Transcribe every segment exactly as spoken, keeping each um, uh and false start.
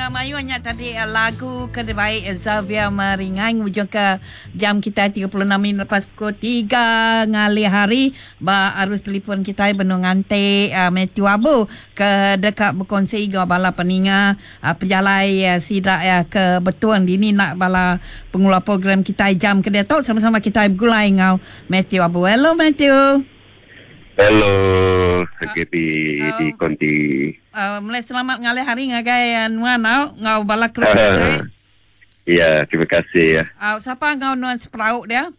Ngah mayunya tadi lagu terbaik Xavier Meringai ujung ke jam kita tiga puluh enam minit lepas pukul tiga ngali hari ba arus telefon kita benung ante uh, Matthew Abu ke dekat berkongsi ga bala peninga uh, pejalai uh, sidak uh, ke betuan dini nak bala pengula program kita jam ke dia tahu sama-sama kita gulai ngau Matthew Abu. Hello Matthew. Hello, K P uh, di Konti. Uh, mulai selamat ngalih hari ngagai nuan ngau ngau bala kerja. Uh, ya, terima kasih ya. Uh, siapa ngau nuan seprauk dia?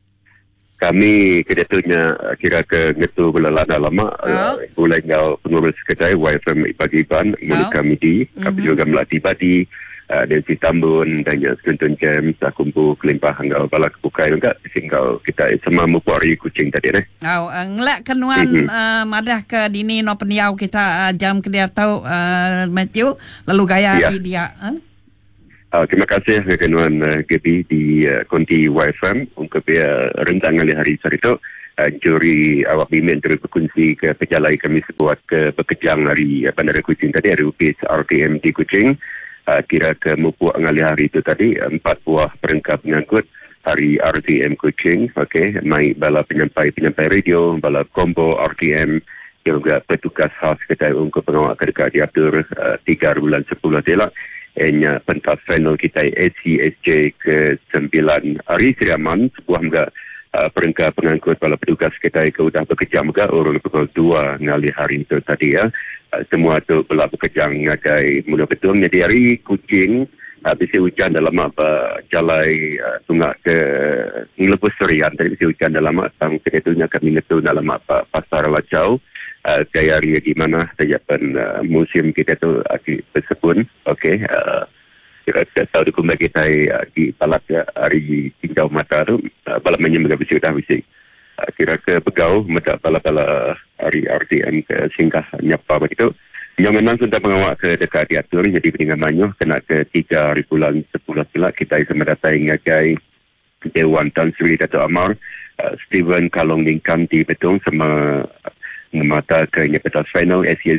Kami kedatunya kira ke ngetu belalana lama oh. uh, mulai ngau pengurus kedai Y F M Ipagiban, oh. kami di, mm-hmm. kami juga melatih badi. Uh, dan si Tambun dan yang sekuntum jam tak kumpul kelimpah ngau bala kebukai juga sehingga kita semua mempuari kucing tadi ni. Oh, uh, ngelak kenuan mm-hmm. uh, madah ke dini no peniau kita uh, jam ke dia tahu uh, Matthew lalu gaya yeah. dia. Huh? Uh, terima kasih kenuan uh, Gaby di uh, Konti Y F M untuk uh, rentangan hari hari itu. Uh, juri awak bimbing terus berkongsi ke pejalai kami sebuat ke Bekejang dari uh, Bandara Kuching tadi hari U P S R T M di Kuching. Uh, kira ke mupuak ngali hari itu tadi empat buah perangkap pengangkut hari R T M Kuching, okey, mai bala penyampai-penyampai radio, bala combo R T M, juga petugas khas kedai untuk pengawal kedai diatur uh, tiga bulan sepuluh telak. Enya pentas final kita S C S J ke sembilan hari Siriaman, sebuah mga uh, perangkap pengangkut bala petugas kedai ke udah bekerja juga urung pukul dua ngali hari itu tadi ya. Uh, semua tu bela bekerja ngagai mula betul. Jadi hari Kuching habis uh, hujan dalam apa jalai uh, sungai ke ngelebus serian tadi bisa hujan dalam tang kedatunya kami ngetu dalam apa pasar Lacau. Uh, gaya hari di mana tajapan uh, musim kita tu akan bersepun. Okey. Uh, Kira tahu dokumen kita uh, di Palat uh, hari tinggal mata tu uh, balap menyembah bisik dah bisik. Uh, kira ke pegau mata bala-bala hari R T M ke singgah nyapa begitu. Yang memang sudah mengawak ke dekat diatur jadi peningan manyuh kena ke tiga hari bulan sepuluh pula kita sama datai ngagai Dewan Tan Sri Dato' Amar uh, Steven Kalong Lingkam di Betong sama mata ke pentas final S C S